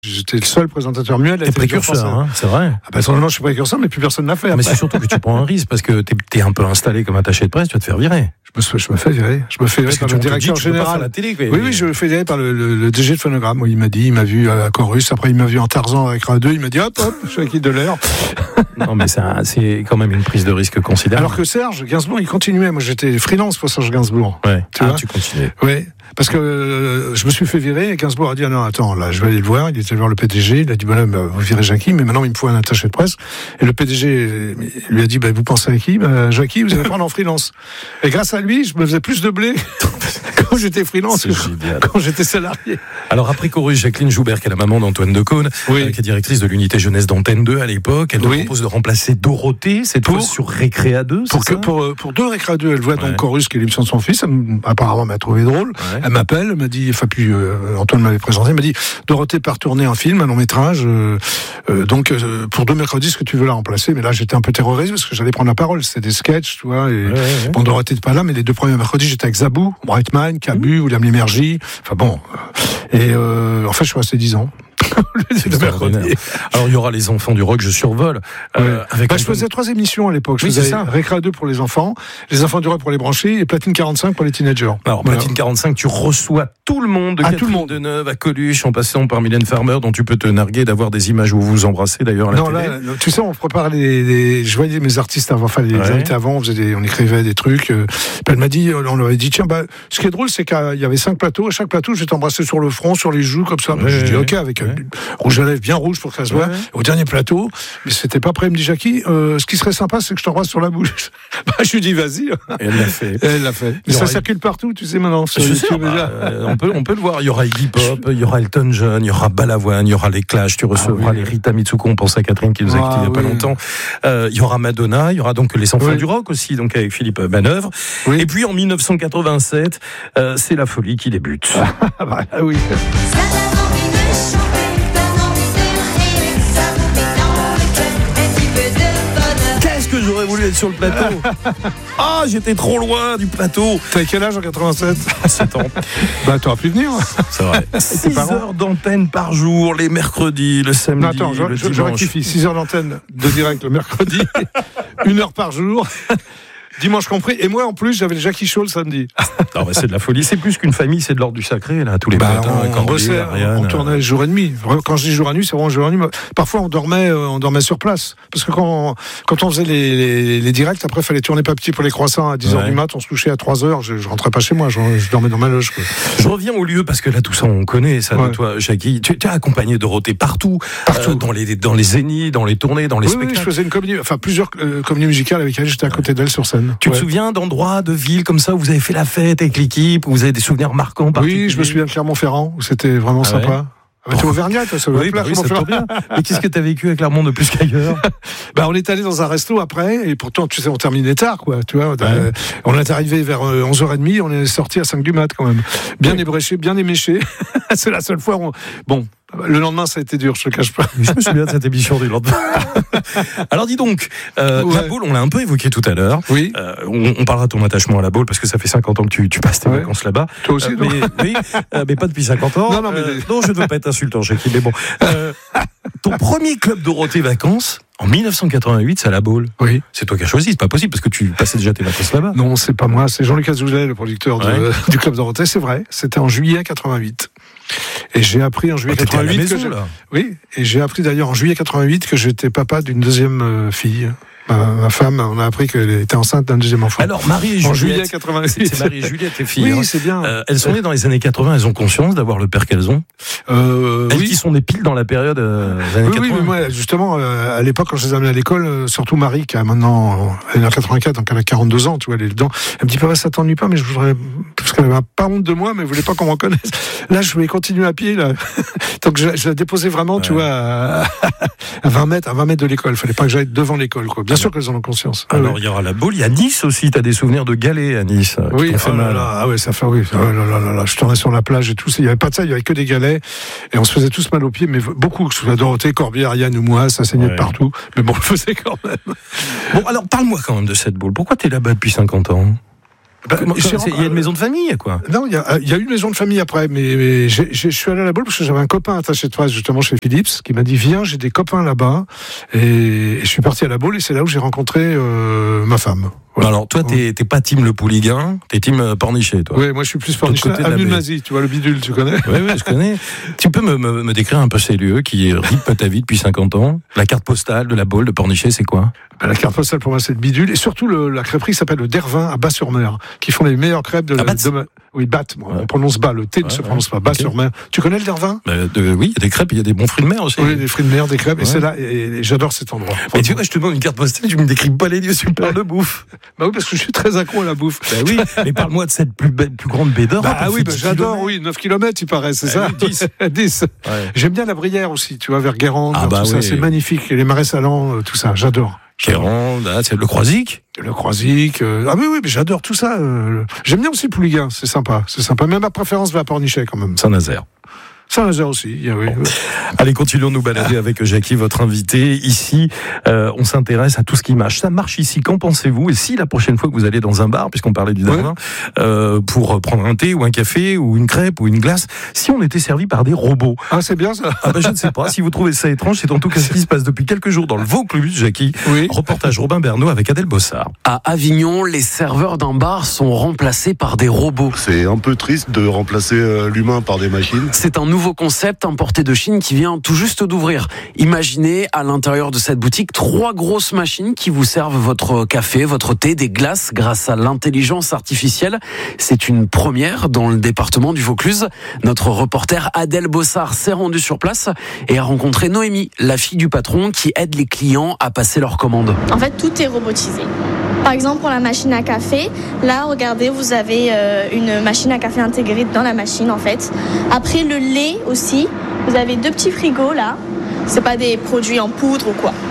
J'étais le seul présentateur muet. T'es précurseur, hein, c'est vrai. Ah bah, je suis précurseur, mais plus personne n'a fait. Mais c'est surtout que tu prends un risque parce que t'es un peu installé comme attaché de presse, tu vas te faire virer. Je me fais virer. Je me fais virer par le directeur général. La télé, oui, je me fais virer par le DG de Phonogramme. Il m'a vu à Chorus, après il m'a vu en Tarzan avec Radio 2, il m'a dit hop, je suis acquis de l'air. Non, mais c'est quand même une prise de risque considérable. Alors que Serge Gainsbourg, il continuait. Moi, j'étais freelance pour Serge Gainsbourg. Ouais. Tu continuais. Oui. Parce que je me suis fait virer et Gainsbourg a dit non, attends, là, je vais aller le voir. Il était voir le PDG. Il a dit vous virez Jackie, mais maintenant il me faut un attaché de presse. Et le PDG lui a dit vous pensez à qui Jackie, vous allez prendre en freelance. Et grâce à lui, je me faisais plus de blé quand j'étais freelance que quand j'étais salarié. Alors après Chorus, Jacqueline Joubert, qui est la maman d'Antoine Decaune, qui est directrice de l'unité jeunesse d'Antenne 2 à l'époque, elle propose de remplacer Dorothée, cette fois sur Récréa 2, pour deux Récréa 2, elle voit donc Chorus, qui est l'émission de son fils, apparemment m'a trouvé drôle. Ouais. Elle m'appelle, elle m'a dit, Antoine m'avait présenté, elle m'a dit, Dorothée part tourner un film, un long métrage, donc pour 2 mercredis, est-ce que tu veux la remplacer? Mais là, j'étais un peu terrorisé parce que j'allais prendre la parole, c'était des sketchs, tu vois, et bon, Dorothée n'était pas là, mais les 2 premiers mercredis, j'étais avec Zabou, Brightman, Cabu, William Lémergie, enfin bon, et en fait, je suis resté 10 ans. Alors il y aura les enfants du rock, je survole. Je faisais 3 émissions à l'époque. Je faisais Récréa 2 pour les enfants du rock pour les branchés et Platine 45 pour les teenagers. Alors Platine 45, tu reçois tout le monde, de Catherine Deneuve à Coluche, en passant par Mylène Farmer, dont tu peux te narguer d'avoir des images où vous vous embrassez d'ailleurs à la télé. Là, tu sais, on prépare je voyais mes artistes avant, les invités avant, on écrivait des trucs. Puis elle m'a dit, on leur avait dit tiens, ce qui est drôle, c'est qu'il y avait 5 plateaux. À chaque plateau, je vais t'embrasser sur le front, sur les joues, comme ça. Je dis ok, avec rouge à lèvres bien rouge pour que ça se voit. Au dernier plateau, mais c'était pas prêt. Elle me dit Jackie, ce qui serait sympa, c'est que je t'embrasse sur la bouche. Je lui dis vas-y. Et elle l'a fait. Mais ça circule partout, tu sais maintenant. Sur YouTube, on peut le voir. Il y aura Iggy Pop, il y aura Elton John, il y aura Balavoine, il y aura les Clash. Tu recevras les Rita Mitsuko. On pense à Catherine qui nous a quittés il y a pas longtemps. Il y aura Madonna, il y aura donc les enfants du rock aussi, donc avec Philippe Manœuvre. Et puis en 1987, c'est la folie qui débute. Oui. Que j'aurais voulu être sur le plateau. J'étais trop loin du plateau. T'as quel âge en 87? 7 ans. T'auras pu venir. C'est vrai. 6 heures d'antenne par jour, les mercredis, le samedi, le dimanche. Je rectifie. 6 heures d'antenne de direct le mercredi, 1 heure par jour. Dimanche compris. Et moi, en plus, j'avais le Jackie Show le samedi. Non, c'est de la folie. C'est plus qu'une famille, c'est de l'ordre du sacré, là, tous les matins. On tournait jour et demi. Quand je dis jour et nuit, c'est vraiment jour et nuit. Parfois, on dormait sur place. Parce que quand on faisait les directs, après, il fallait tourner papier pour les croissants à 10h du mat. On se couchait à 3h. Je rentrais pas chez moi. Je dormais dans ma loge, quoi. Je reviens au lieu, parce que là, tout ça, on connaît ça de toi, Jackie. Tu as accompagné Dorothée partout. Dans les zéniths, dans les tournées, dans les spectacles. Oui, je faisais une comédie, plusieurs comédies musicales avec elle. J'étais à côté d'elle sur scène. Tu te souviens d'endroits, de villes comme ça où vous avez fait la fête avec l'équipe, où vous avez des souvenirs marquants particuliers? Oui, je me souviens de Clermont-Ferrand, où c'était vraiment sympa. Tu es Auvergnat, toi, ça tombe bien. Mais qu'est-ce que tu as vécu avec Clermont de plus qu'ailleurs? On est allé dans un resto après, et pourtant, tu sais, on terminait tard, quoi. Tu vois, on est arrivé vers 11h30, on est sorti à 5 du mat, quand même. Bien ébréché, bien éméché. C'est la seule fois où le lendemain, ça a été dur, je te cache pas. Je me souviens de cette émission du lendemain. Alors, dis donc, la boule, on l'a un peu évoqué tout à l'heure. Oui. On parlera de ton attachement à la boule, parce que ça fait 50 ans que tu passes tes vacances là-bas. Toi aussi, mais pas depuis 50 ans. Non, je ne veux pas être insultant, Jackie, mais bon. Ton premier club Dorothée Vacances, en 1988, c'est à la Baule. Oui. C'est toi qui as choisi, c'est pas possible, parce que tu passais déjà tes vacances là-bas. Non, c'est pas moi, c'est Jean-Luc Azoulay, le producteur du club Dorothée, c'est vrai. C'était en juillet 88. Et j'ai appris en juillet 88 Oui, et j'ai appris d'ailleurs en juillet 88 que j'étais papa d'une deuxième fille. Ma femme, on a appris qu'elle était enceinte d'un deuxième enfant. Alors, Marie et Juliette. En juillet 88. C'est Marie et Juliette, tes filles. Oui, c'est bien. Elles sont nées dans les années 80, elles ont conscience d'avoir le père qu'elles ont. Elles qui sont nées pile dans la période des années 80. Oui, mais moi, justement, à l'époque, quand je les amenais à l'école, surtout Marie, qui a maintenant, elle est en 84, donc elle a 42 ans, tu vois, elle est dedans. Elle me dit, papa, ça t'ennuie pas, mais je voudrais, parce qu'elle avait pas honte de moi, mais elle voulait pas qu'on me reconnaisse. Là, je voulais continuer à pied, là. Donc, je la déposais vraiment, tu vois, à 20 mètres de l'école. Il fallait pas que j'aille devant l'école, quoi. Bien sûr qu'elles en ont conscience. Alors, il y aura la Baule, il y a Nice aussi. Tu as des souvenirs de galets à Nice. Oui, ça fait, oui. Je tournais sur la plage et tout. Il n'y avait pas de ça, il n'y avait que des galets. Et on se faisait tous mal aux pieds, mais beaucoup, que ce soit Dorothée, Corbière, Yann ou moi, ça saignait de partout. Mais bon, on le faisait quand même. Bon, alors, parle-moi quand même de cette Baule. Pourquoi tu es là-bas depuis 50 ans? Il y a une maison de famille, quoi. Non, il y a eu une maison de famille après, mais je suis allé à la Baule parce que j'avais un copain attaché de presse justement chez Philips qui m'a dit viens, j'ai des copains là-bas, et je suis parti à la Baule et c'est là où j'ai rencontré ma femme. Voilà. Alors toi, t'es pas team Le Pouliguen, t'es team Pornichet, toi. Oui, moi je suis plus Pornichet. Avenue Nazi, tu vois le bidule, tu connais? Oui, je connais. Tu peux me décrire un peu ces lieux qui rythment ta vie depuis 50 ans? La carte postale de la Baule de Pornichet, c'est quoi? La carte postale pour moi c'est le bidule, et surtout la crêperie s'appelle le Dervin à Bas-sur-Mer, qui font les meilleures crêpes de oui, Batte, on prononce bas, le T ne se prononce pas, Bas-sur-Mer. Tu connais le Dervin? Oui, il y a des crêpes, il y a des bons fruits de mer aussi. Oui, des fruits de mer, des crêpes, et c'est là, et j'adore cet endroit. Mais tu vois, je te demande une carte postale, tu me décris pas les lieux, tu me parles de bouffe. Bah oui, parce que je suis très accro à la bouffe. Bah oui, mais parle-moi de cette plus grande baie d'Europe. Ah oui, j'adore, oui, 9 km il paraît, c'est ça? 10. 10. Ouais. J'aime bien la Brière aussi, tu vois, vers Guérande, tout ça, c'est magnifique, et les marais salants, tout ça, j'adore. Guérande, c'est le Croisic. Le Croisic, ah oui, mais j'adore tout ça. J'aime bien aussi Pouliguen, c'est sympa. Même ma préférence va à Pornichet quand même. Saint-Nazaire. Saint-Nazaire aussi, oui. Allez, continuons de nous balader avec Jackie, votre invité. Ici, on s'intéresse à tout ce qui marche. Ça marche ici, qu'en pensez-vous? Et si la prochaine fois que vous allez dans un bar, puisqu'on parlait du Darwin, pour prendre un thé ou un café ou une crêpe ou une glace, si on était servi par des robots? Ah, c'est bien ça. Je ne sais pas. Si vous trouvez ça étrange, c'est en tout cas ce qui se passe depuis quelques jours dans le Vaucluse, Jackie. Oui. Reportage Robin Bernot avec Adèle Bossard. À Avignon, les serveurs d'un bar sont remplacés par des robots. C'est un peu triste de remplacer l'humain par des machines. C'est un nouveau concept importé de Chine qui vient tout juste d'ouvrir. Imaginez à l'intérieur de cette boutique 3 grosses machines qui vous servent votre café, votre thé, des glaces grâce à l'intelligence artificielle. C'est une première dans le département du Vaucluse. Notre reporter Adèle Bossard s'est rendue sur place et a rencontré Noémie, la fille du patron qui aide les clients à passer leurs commandes. En fait, tout est robotisé. Par exemple, pour la machine à café, là, regardez, vous avez une machine à café intégrée dans la machine, en fait. Après, le lait aussi, vous avez 2 petits frigos, là. C'est pas des produits en poudre ou quoi.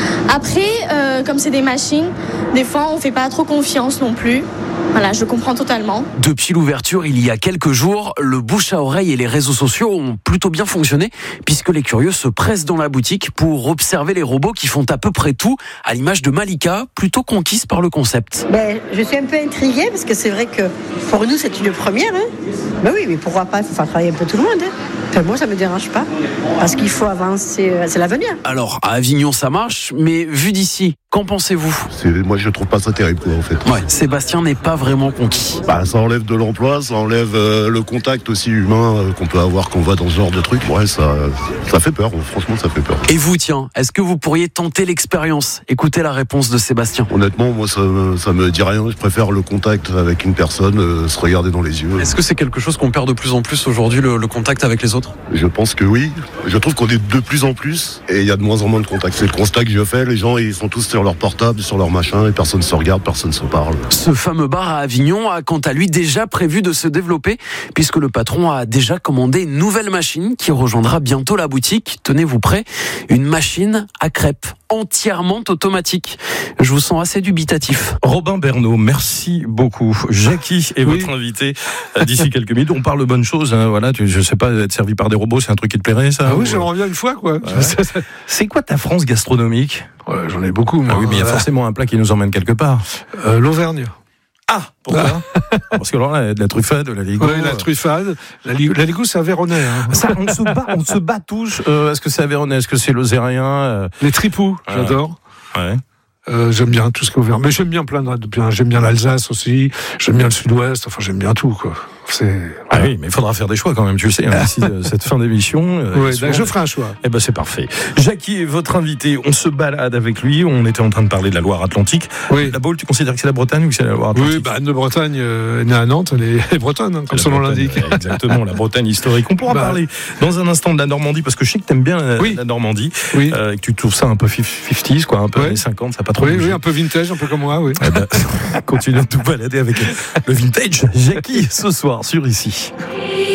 Après, comme c'est des machines, des fois, on fait pas trop confiance non plus. Voilà, je comprends totalement. Depuis l'ouverture, il y a quelques jours, le bouche à oreille et les réseaux sociaux ont plutôt bien fonctionné puisque les curieux se pressent dans la boutique pour observer les robots qui font à peu près tout, à l'image de Malika, plutôt conquise par le concept. Je suis un peu intriguée parce que c'est vrai que pour nous, c'est une première. Oui, mais pourquoi pas? Il faut faire travailler un peu tout le monde. Enfin, moi, ça me dérange pas parce qu'il faut avancer, c'est l'avenir. Alors, à Avignon, ça marche, mais vu d'ici, qu'en pensez-vous? Moi, je trouve pas ça terrible, quoi, en fait. Ouais, Sébastien n'est pas vraiment conquis. Ça enlève de l'emploi, ça enlève le contact aussi humain qu'on peut avoir quand on va dans ce genre de truc. Ouais, ça fait peur, franchement, ça fait peur. Et vous, tiens, est-ce que vous pourriez tenter l'expérience? Écoutez la réponse de Sébastien. Honnêtement, moi, ça me dit rien. Je préfère le contact avec une personne, se regarder dans les yeux. Est-ce que c'est quelque chose qu'on perd de plus en plus aujourd'hui, le contact avec les autres? Je pense que oui. Je trouve qu'on est de plus en plus et il y a de moins en moins de contact. C'est le constat que je fais. Les gens, ils sont tous sur leur portable, sur leur machin et personne se regarde, personne se parle. Ce fameux bar à Avignon a quant à lui déjà prévu de se développer puisque le patron a déjà commandé une nouvelle machine qui rejoindra bientôt la boutique. Tenez-vous prêts, une machine à crêpes entièrement automatique. Je vous sens assez dubitatif. Robin Bernot, merci beaucoup. Jackie est votre invité d'ici quelques minutes. On parle de bonnes choses. Voilà, je sais pas, être servi par des robots, c'est un truc qui te plairait, ça? Ah oui, j'aimerais bien une fois, quoi. Ouais. C'est quoi ta France gastronomique? J'en ai beaucoup, moi. Oui, mais il y a forcément un plat qui nous emmène quelque part. L'Auvergne. Ah, pourquoi? Parce que alors là, il y a de la truffade, de la ligo. Oui, la truffade. La ligo, c'est Aveyronais. Ça, on se bat tous. Est-ce que c'est Aveyronais? Est-ce que c'est Lozérien? Les tripous, j'adore. Ouais. J'aime bien tout ce qui est ouvert. Mais j'aime bien j'aime bien l'Alsace aussi. J'aime bien le Sud-Ouest. Enfin, j'aime bien tout, quoi. Ah oui, mais il faudra faire des choix quand même, tu le sais, d'ici cette fin d'émission. Oui, je ferai un choix. Eh ben, c'est parfait. Jackie est votre invité. On se balade avec lui. On était en train de parler de la Loire-Atlantique. Oui. La Baule, tu considères que c'est la Bretagne ou que c'est la Loire-Atlantique? Oui, Anne-de-Bretagne, née à Nantes, elle est bretonne, comme son nom l'indique. Exactement, la Bretagne historique. On pourra parler dans un instant de la Normandie, parce que je sais que t'aimes bien la Normandie. Oui. Que tu trouves ça un peu 50s, quoi, un peu années 50, ça n'a pas trop bougé. Oui, un peu vintage, un peu comme moi, oui. Continuons de tout balader avec le vintage. Jackie, ce soir, sur Ici.